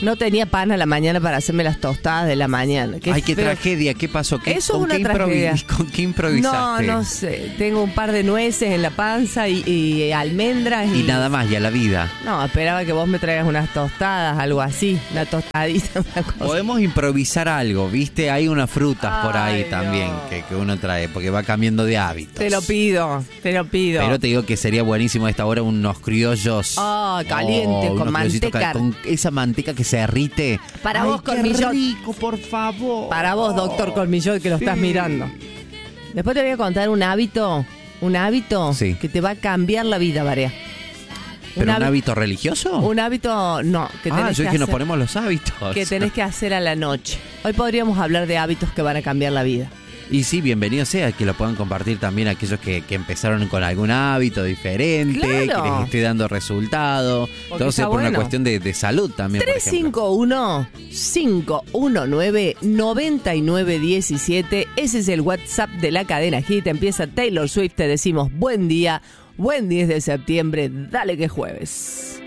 no tenía pan a la mañana para hacerme las tostadas de la mañana. Ay, qué tragedia, ¿qué pasó? Eso es una tragedia. ¿Con qué improvisaste? No sé, tengo un par de nueces en la panza y almendras. Y nada más, y a la vida. No, esperaba que vos me traigas unas tostadas, algo así, una tostadita, una cosa. Podemos improvisar algo, ¿viste? Hay unas frutas por ahí también que uno trae, porque va cambiando de hábitos. Te lo pido. Pero te digo que sería buenísimo a esta hora unos criollos. Calientes, con manteca. Con esa manteca que se derrite. Para vos, Colmillot. Qué rico, por favor. Para vos, doctor Colmillot, que lo estás mirando. Después te voy a contar un hábito Sí. que te va a cambiar la vida, Barea. ¿Pero un hábito religioso? Un hábito, no. Que tenés yo que dije, nos hacer, ponemos los hábitos. que tenés que hacer a la noche. Hoy podríamos hablar de hábitos que van a cambiar la vida. Y sí, bienvenido sea que lo puedan compartir también aquellos que empezaron con algún hábito diferente, Claro. que les esté dando resultado. Porque Todo sea está por una bueno. cuestión de salud también, por ejemplo. 351-519-9917. Ese es el WhatsApp de la cadena Hit. Empieza Taylor Swift, te decimos buen día, buen 10 de septiembre, dale que es jueves.